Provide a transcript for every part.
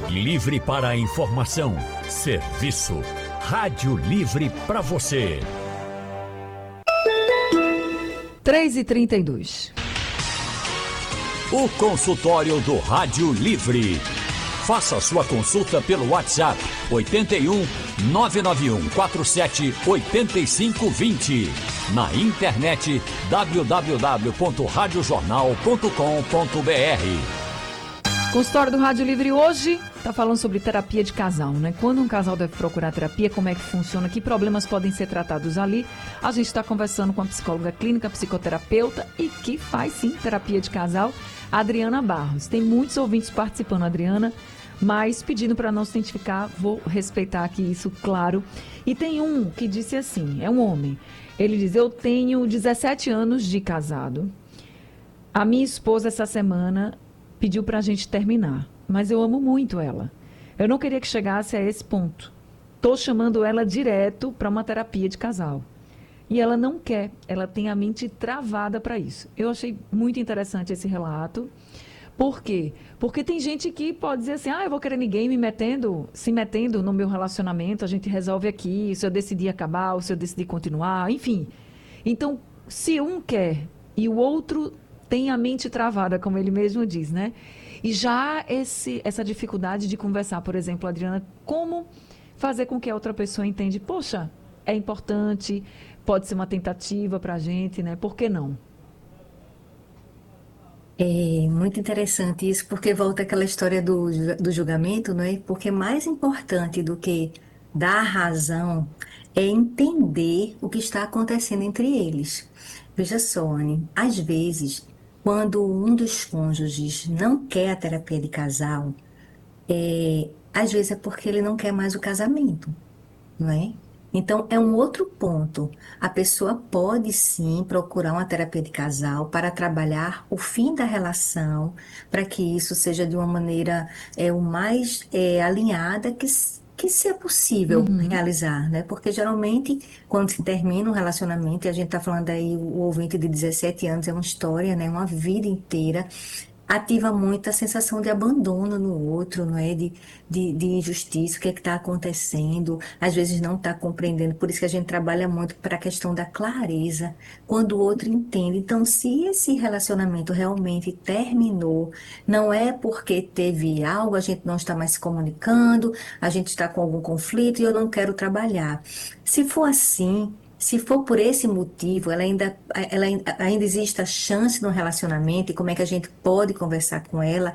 Livre para a informação, serviço. Rádio Livre para você. 3h32. O consultório do Rádio Livre. Faça sua consulta pelo WhatsApp 81 991 47 8520. Na internet www.radiojornal.com.br. Consultório do Rádio Livre hoje está falando sobre terapia de casal, né? Quando um casal deve procurar terapia, como é que funciona, que problemas podem ser tratados ali. A gente está conversando com a psicóloga clínica, psicoterapeuta e que faz sim terapia de casal, Adriana Barros. Tem muitos ouvintes participando, Adriana, mas pedindo para não se identificar, vou respeitar aqui isso, claro. E tem um que disse assim, é um homem, ele diz: eu tenho 17 anos de casado, a minha esposa essa semana pediu para a gente terminar, mas eu amo muito ela, eu não queria que chegasse a esse ponto, estou chamando ela direto para uma terapia de casal. E ela não quer, ela tem a mente travada para isso. Eu achei muito interessante esse relato. Por quê? Porque tem gente que pode dizer assim, eu vou querer ninguém se metendo no meu relacionamento, a gente resolve aqui, se eu decidir acabar, ou se eu decidir continuar, enfim. Então, se um quer e o outro tem a mente travada, como ele mesmo diz, né? E já essa dificuldade de conversar, por exemplo, Adriana, como fazer com que a outra pessoa entenda, poxa, é importante, pode ser uma tentativa para a gente, né? Por que não? É muito interessante isso, porque volta aquela história do julgamento, não é? Porque mais importante do que dar razão é entender o que está acontecendo entre eles. Veja só, Anne, às vezes, quando um dos cônjuges não quer a terapia de casal, às vezes é porque ele não quer mais o casamento, não é? Então, é um outro ponto. A pessoa pode sim procurar uma terapia de casal para trabalhar o fim da relação, para que isso seja de uma maneira o mais alinhada que seja possível realizar, né? Porque geralmente, quando se termina um relacionamento, e a gente está falando aí, o ouvinte de 17 anos é uma história, né? Uma vida inteira. Ativa muito a sensação de abandono no outro, não é? De injustiça, o que é que está acontecendo, às vezes não está compreendendo, por isso que a gente trabalha muito para a questão da clareza, quando o outro entende. Então, se esse relacionamento realmente terminou, não é porque teve algo, a gente não está mais se comunicando, a gente está com algum conflito e eu não quero trabalhar. Se for assim, se for por esse motivo, ela ainda existe a chance no relacionamento e como é que a gente pode conversar com ela,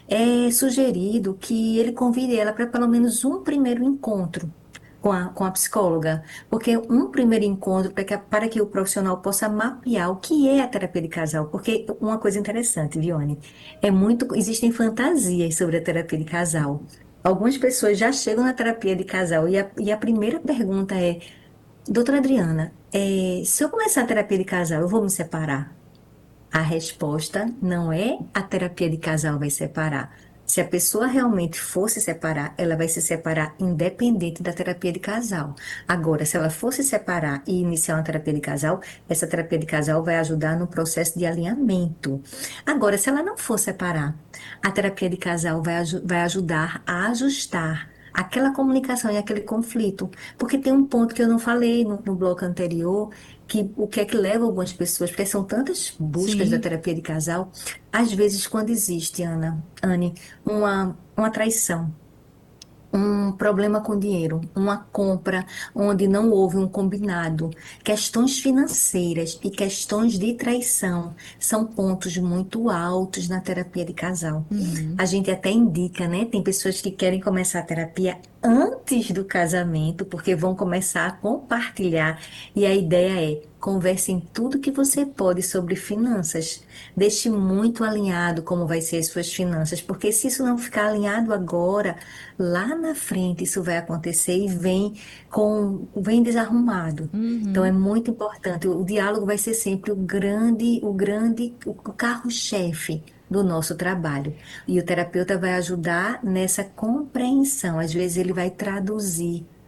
é sugerido que ele convide ela para pelo menos um primeiro encontro com a psicóloga, porque um primeiro encontro para que o profissional possa mapear o que é a terapia de casal, porque uma coisa interessante, Vione, existem fantasias sobre a terapia de casal. Algumas pessoas já chegam na terapia de casal e a primeira pergunta é: doutora Adriana, se eu começar a terapia de casal, eu vou me separar? A resposta não é a terapia de casal vai separar. Se a pessoa realmente for se separar, ela vai se separar independente da terapia de casal. Agora, se ela for se separar e iniciar uma terapia de casal, essa terapia de casal vai ajudar no processo de alinhamento. Agora, se ela não for separar, a terapia de casal vai ajudar a ajustar aquela comunicação e aquele conflito. Porque tem um ponto que eu não falei no bloco anterior, que o que é que leva algumas pessoas, porque são tantas buscas da Sim. terapia de casal, às vezes quando existe, Anne, uma traição, um problema com dinheiro, uma compra onde não houve um combinado, questões financeiras e questões de traição são pontos muito altos na terapia de casal. A gente até indica, né? Tem pessoas que querem começar a terapia antes do casamento, porque vão começar a compartilhar. E a ideia é: converse em tudo que você pode sobre finanças. Deixe muito alinhado como vai ser as suas finanças, porque se isso não ficar alinhado agora, lá na frente isso vai acontecer e vem desarrumado. Então é muito importante. O diálogo vai ser sempre o carro-chefe do nosso trabalho. E o terapeuta vai ajudar nessa compreensão. Às vezes ele vai traduzir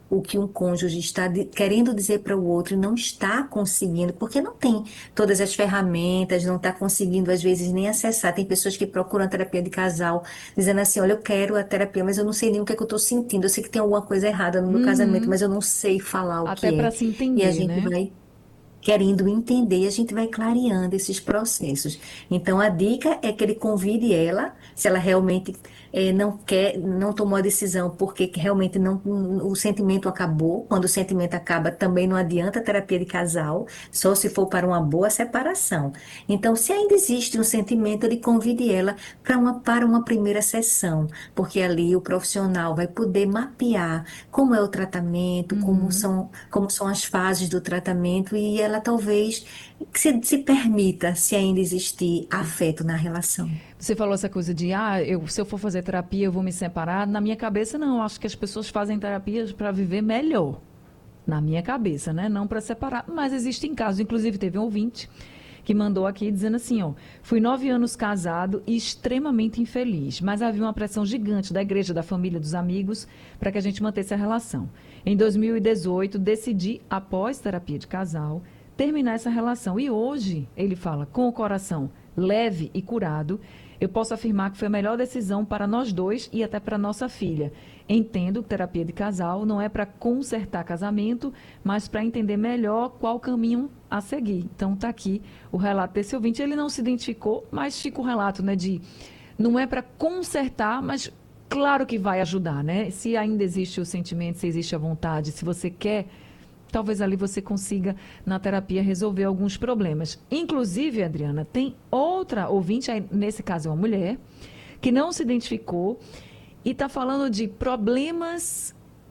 o que um cônjuge está querendo dizer para o outro e não está conseguindo, porque não tem todas as ferramentas, não está conseguindo, às vezes, nem acessar. Tem pessoas que procuram a terapia de casal, dizendo assim: olha, eu quero a terapia, mas eu não sei nem o que é que eu estou sentindo. Eu sei que tem alguma coisa errada no meu casamento, Uhum. mas eu não sei falar o Até que para é. se E a entender, gente né? vai querendo entender, e a gente vai clareando esses processos. Então, a dica é que ele convide ela, se ela realmente não quer, não tomou a decisão, porque realmente não, o sentimento acabou. Quando o sentimento acaba, também não adianta terapia de casal, só se for para uma boa separação. Então, se ainda existe um sentimento, ele convide ela para uma primeira sessão, porque ali o profissional vai poder mapear como é o tratamento, Uhum. como são as fases do tratamento, e ela talvez se permita, se ainda existir afeto na relação. Você falou essa coisa de, se eu for fazer terapia, eu vou me separar. Na minha cabeça, não. Eu acho que as pessoas fazem terapias para viver melhor. Na minha cabeça, né? Não para separar. Mas existem casos. Inclusive, teve um ouvinte que mandou aqui dizendo assim, ó: fui 9 anos casado e extremamente infeliz, mas havia uma pressão gigante da igreja, da família, dos amigos, para que a gente mantesse a relação. Em 2018, decidi, após terapia de casal, terminar essa relação. E hoje, ele fala, com o coração leve e curado, eu posso afirmar que foi a melhor decisão para nós dois e até para nossa filha. Entendo que terapia de casal não é para consertar casamento, mas para entender melhor qual caminho a seguir. Então está aqui o relato desse ouvinte. Ele não se identificou, mas fica o relato, né, de não é para consertar, mas claro que vai ajudar, né? Se ainda existe o sentimento, se existe a vontade, se você quer, talvez ali você consiga, na terapia, resolver alguns problemas. Inclusive, Adriana, tem outra ouvinte, aí, nesse caso é uma mulher, que não se identificou e está falando de problemas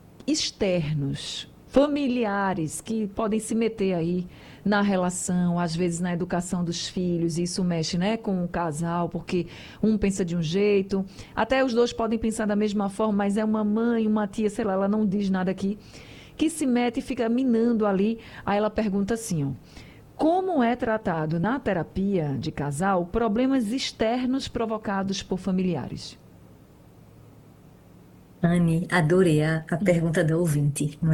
externos, familiares, que podem se meter aí na relação, às vezes na educação dos filhos, e isso mexe, né, com o casal, porque um pensa de um jeito, até os dois podem pensar da mesma forma, mas é uma mãe, uma tia, sei lá, ela não diz nada aqui, que se mete e fica minando ali. Aí ela pergunta assim, ó: como é tratado na terapia de casal problemas externos provocados por familiares? Anne, adorei a pergunta da ouvinte.